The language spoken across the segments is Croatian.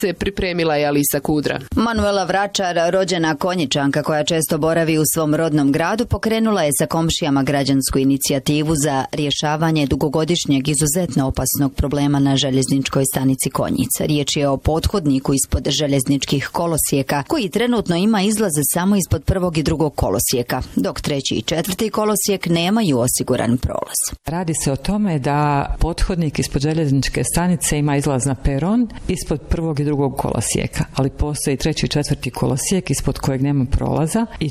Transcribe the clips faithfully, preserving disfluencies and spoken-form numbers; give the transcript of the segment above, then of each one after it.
se pripremila je Alisa Kudra. Manuela Vračar, rođena Konjičanka koja često boravi u svom rodnom gradu, pokrenula je sa komšijama građansku inicijativu za rješavanje dugogodišnjeg izuzetno opasnog problema na željezničkoj stanici Konjica. Riječ je o pothodniku ispod željezničkih kolosijeka koji trenutno ima izlaze samo ispod prvog i drugog kolosijeka, dok treći i četvrti kolosijek nemaju osiguran prolaz. Radi se o tome da pothodnik ispod željezničke stanice ima izlaz na peron ispod prvog i drugog kolosijeka, ali postoji treći i četvrti kolosijek ispod kojeg nema prolaza i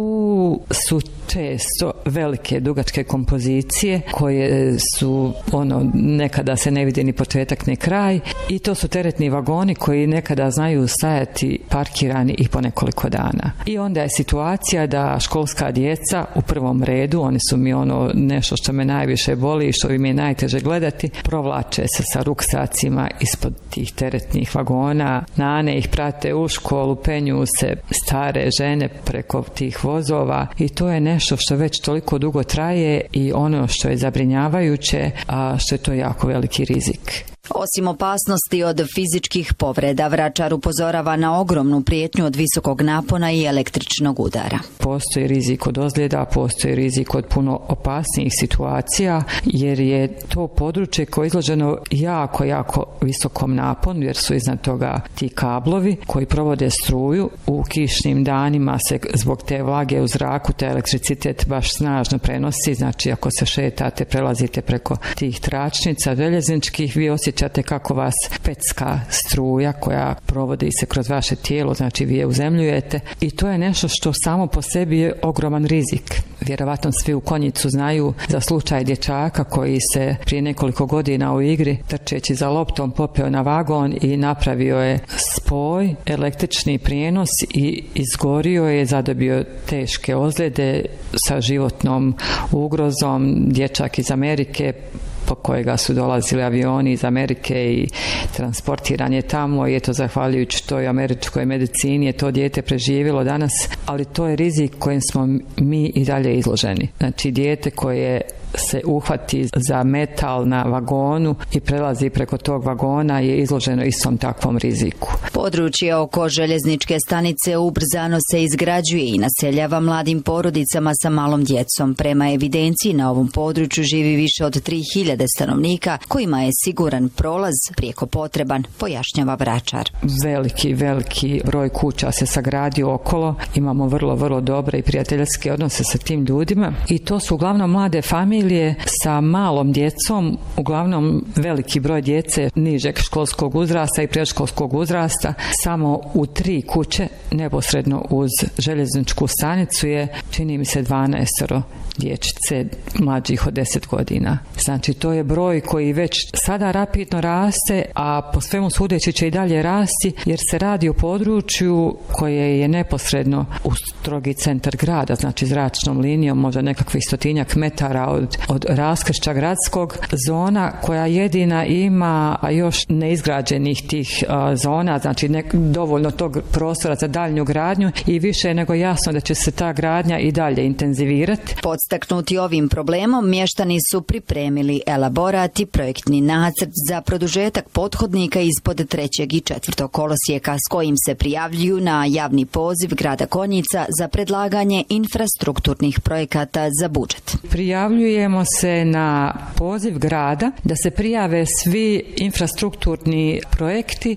tu su često velike dugačke kompozicije koje su ono nekada se ne vidi ni početak ni kraj i to su teretni vagoni koji nekada znaju stajati parkirani i po nekoliko dana. I onda je situacija da školska djeca u prvom redu, oni su mi ono nešto što me najviše boli i što mi je najteže gledati, provlače se sa ruksacima ispod tih teretnih vagona, nane ih prate u školu, penju se stare žene preko tih vozova i to je nešto što već toliko dugo traje i ono što je zabrinjavajuće, a što je to jako veliki rizik. Osim opasnosti od fizičkih povreda, Vračar upozorava na ogromnu prijetnju od visokog napona i električnog udara. Postoji rizik od ozljeda, postoji rizik od puno opasnijih situacija, jer je to područje koje je izloženo jako, jako visokom naponu, jer su iznad toga ti kablovi koji provode struju. U kišnim danima se zbog te vlage u zraku taj elektricitet baš snažno prenosi, znači ako se šetate, prelazite preko tih tračnica željezničkih, vi osjećate kako vas pecka struja koja provodi se kroz vaše tijelo, znači vi je uzemljujete i to je nešto što samo po sebi je ogroman rizik. Vjerovatno svi u Konjicu znaju za slučaj dječaka koji se prije nekoliko godina u igri trčeći za loptom popeo na vagon i napravio je spoj, električni prijenos i izgorio je, zadobio teške ozljede sa životnom ugrozom. Dječak iz Amerike po kojega su dolazili avioni iz Amerike i transportiran je tamo i eto zahvaljujući toj američkoj medicini je to dijete preživjelo danas, ali to je rizik kojim smo mi i dalje izloženi. Znači dijete koje se uhvati za metal na vagonu i prelazi preko tog vagona je izloženo istom takvom riziku. Područje oko željezničke stanice ubrzano se izgrađuje i naseljava mladim porodicama sa malom djecom. Prema evidenciji na ovom području živi više od tri hiljade stanovnika kojima je siguran prolaz prijeko potreban, pojašnjava Vračar. Veliki, veliki broj kuća se sagradio okolo, imamo vrlo, vrlo dobre i prijateljske odnose sa tim ljudima i to su uglavnom mlade familije sa malom djecom, uglavnom veliki broj djece nižeg školskog uzrasta i predškolskog uzrasta. Samo u tri kuće neposredno uz željezničku stanicu je, čini mi se, dvanaestoro dječice mlađih od deset godina. Znači to je broj koji već sada rapidno raste, a po svemu sudeći će i dalje rasti jer se radi o području koje je neposredno u strogi centar grada, znači zračnom linijom, možda nekakvih stotinjak metara od, od raskršća gradskog, zona koja jedina ima a još neizgrađenih tih a, zona, znači ne, dovoljno tog prostora za daljnju gradnju i više je nego jasno da će se ta gradnja i dalje intenzivirati. Podstaknuti ovim problemom, mještani su pripremili elaborat i projektni nacrt za produžetak pothodnika ispod trećeg i četvrtog kolosijeka s kojim se prijavljuju na javni poziv grada Konjica za predlaganje infrastrukturnih projekata za budžet. Prijavljujemo se na poziv grada da se prijave svi infrastrukturni projekti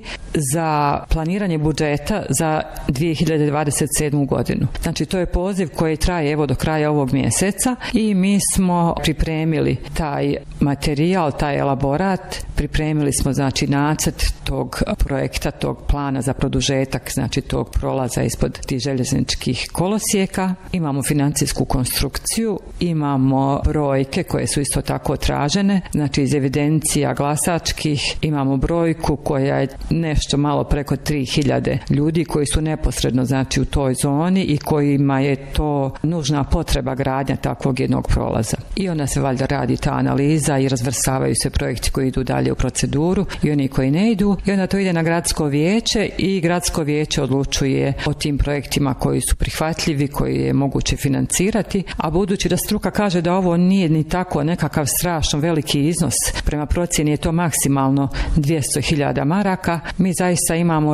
za planiranje budžeta za dvije hiljade dvadeset sedmu godinu. Znači to je poziv koji traje evo do kraja ovog mjeseca i mi smo pripremili taj materijal, taj elaborat, pripremili smo znači nacrt tog projekta, tog plana za produžetak, znači tog prolaza ispod tih željezničkih kolosijeka. Imamo financijsku konstrukciju, imamo brojke koje su isto tako tražene, znači iz evidencija glasačkih imamo brojku koja je nešto malo preko tri hiljade ljudi koji su neposredno znači u toj zoni i kojima je to nužna potreba gradnja takvog jednog prolaza. I onda se valjda radi ta analiza onda i razvrstavaju se projekti koji idu dalje u proceduru i oni koji ne idu i onda to ide na gradsko vijeće i gradsko vijeće odlučuje o tim projektima koji su prihvatljivi, koji je moguće financirati, a budući da struka kaže da ovo nije ni tako nekakav strašno veliki iznos, prema procjeni je to maksimalno dvjesto hiljada maraka, mi zaista imamo